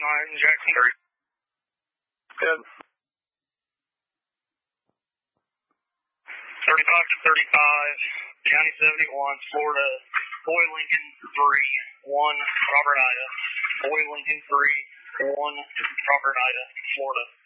Jackson 3. Good. 35 to 35, County 71, Florida. Boy Lincoln 3, 1, Robert Ida. Boy Lincoln 3, 1, Robert Ida, Florida.